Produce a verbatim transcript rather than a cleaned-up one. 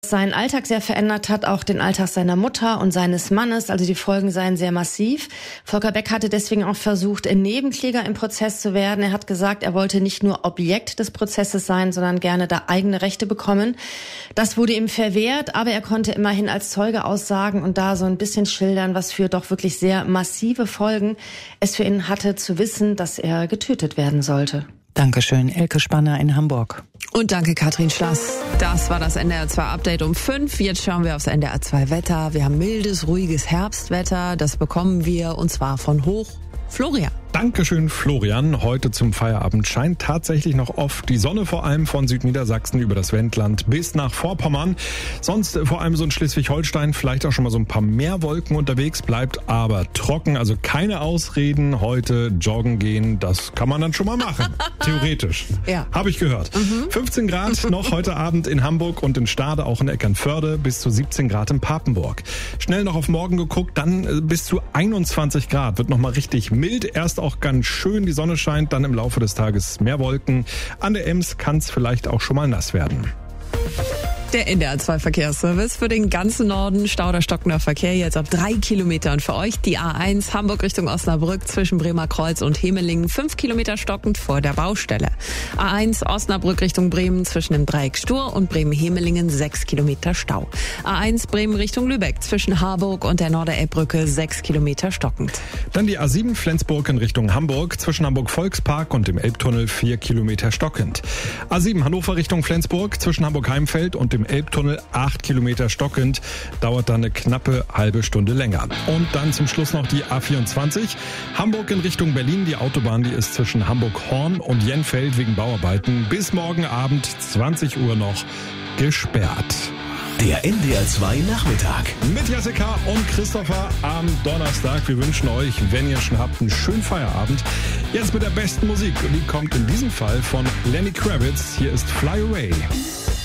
seinen Alltag sehr verändert hat, auch den Alltag seiner Mutter und seines Mannes. Also die Folgen seien sehr massiv. Volker Beck hatte deswegen auch versucht, ein Nebenkläger im Prozess zu werden. Er hat gesagt, er wollte nicht nur Objekt des Prozesses sein, sondern gerne da eigene Rechte bekommen. Das wurde ihm verwehrt, aber er konnte immerhin als Zeuge aussagen und da so ein bisschen schildern, was für doch wirklich sehr massive Folgen es für ihn hatte, zu wissen, dass er getötet werden sollte. Dankeschön, Elke Spanner in Hamburg. Und danke, Katrin Schlass. Das war das N D R zwei Update um fünf. Jetzt schauen wir aufs N D R zwei Wetter. Wir haben mildes, ruhiges Herbstwetter. Das bekommen wir und zwar von hoch Florian. Dankeschön, Florian. Heute zum Feierabend scheint tatsächlich noch oft die Sonne, vor allem von Südniedersachsen über das Wendland bis nach Vorpommern. Sonst vor allem so in Schleswig-Holstein vielleicht auch schon mal so ein paar mehr Wolken unterwegs, bleibt aber trocken. Also keine Ausreden, heute joggen gehen, das kann man dann schon mal machen. Theoretisch. Ja. Habe ich gehört. Mhm. fünfzehn Grad noch heute Abend in Hamburg und in Stade, auch in Eckernförde, bis zu siebzehn Grad in Papenburg. Schnell noch auf morgen geguckt, dann bis zu einundzwanzig Grad. Wird nochmal richtig mild. Erst auch ganz schön, die Sonne scheint, dann im Laufe des Tages mehr Wolken. An der Ems kann es vielleicht auch schon mal nass werden. Der N D R zwei Verkehrsservice für den ganzen Norden. Stau oder stockender Verkehr jetzt ab drei Kilometern für euch. Die A eins Hamburg Richtung Osnabrück zwischen Bremerkreuz und Hemelingen fünf Kilometer stockend vor der Baustelle. A eins Osnabrück Richtung Bremen zwischen dem Dreieck Stur und Bremen-Hemelingen sechs Kilometer Stau. A eins Bremen Richtung Lübeck zwischen Harburg und der Norderelbbrücke sechs Kilometer stockend. Dann die A sieben Flensburg in Richtung Hamburg zwischen Hamburg-Volkspark und dem Elbtunnel vier Kilometer stockend. A sieben Hannover Richtung Flensburg zwischen Hamburg-Heimfeld und dem Elbtunnel acht Kilometer stockend, dauert dann eine knappe halbe Stunde länger. Und dann zum Schluss noch die A vierundzwanzig, Hamburg in Richtung Berlin. Die Autobahn, die ist zwischen Hamburg-Horn und Jenfeld wegen Bauarbeiten bis morgen Abend zwanzig Uhr noch gesperrt. Der N D R zwei Nachmittag. Mit Jessica und Christopher am Donnerstag. Wir wünschen euch, wenn ihr schon habt, einen schönen Feierabend. Jetzt mit der besten Musik. Und die kommt in diesem Fall von Lenny Kravitz. Hier ist Fly Away.